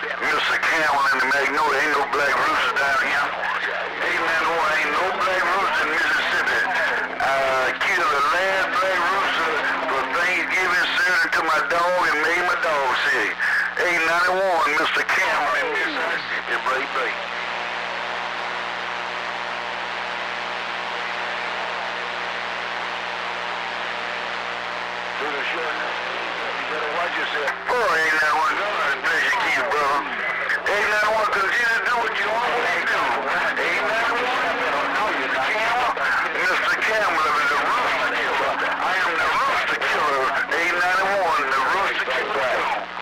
Mr. Campbell in the Magnolia. Ain't no black rooster down here. Ain't no black rooster in Mississippi. I killed the last black rooster for Thanksgiving, served it to my dog, and made my dog sick. 891, Mr. Campbell in Mississippi, baby. You better watch yourself. Oh, 891, God bless you, keep, brother. 891, continue to do what you always do. 891, Mr. Campbell is the rooster killer. I am the rooster killer. 891, the rooster killer.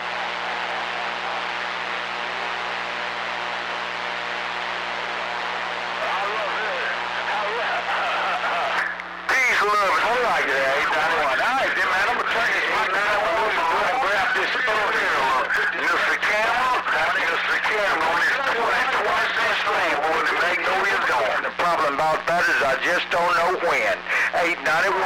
Peace, love, and all right there, 891. All right, then, man, I'm going to turn this 891 and grab this phone here. Mr. Campbell, on this 20-cent stream, boy, the Magnolia's gone. The problem about that is I just don't know when. 891.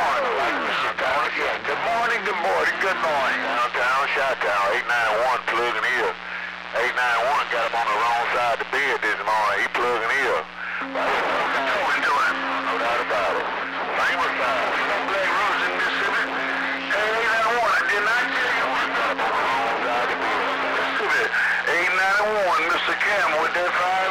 Good morning, good morning, good morning. Downtown, Chi-Town, 891 plugging in. 891 got up on the wrong side of the bed this morning. He plugging in. Talking to him. No doubt about it. Famous side. No black rose in Mississippi. Hey, 891, did not tell you got up on the wrong side of the bed. Mississippi. 891, Mr. Campbell with that 5